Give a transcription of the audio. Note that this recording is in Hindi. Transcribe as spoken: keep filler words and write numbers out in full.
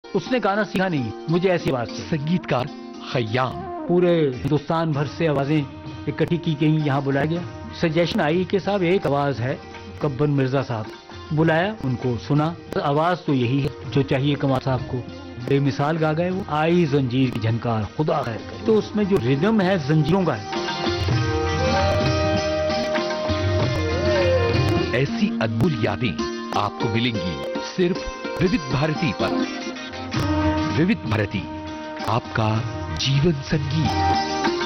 उसने गाना सीखा नहीं, मुझे ऐसी आवाज से। संगीतकार खयाम। पूरे हिंदुस्तान भर से आवाजें इकट्ठी की गई, यहाँ बुलाया गया। सजेशन आई कि साहब एक आवाज है कब्बर मिर्जा साहब, बुलाया, उनको सुना, आवाज तो यही है जो चाहिए कमाल साहब को। बेमिसाल गा गए वो, आई जंजीर की झनकार खुदा खैर करे। तो उसमें जो रिदम है जंजीरों का है। ऐसी अनमोल यादें आपको मिलेंगी सिर्फ विविध भारती पर। विविध भारती, आपका जीवन संगीत।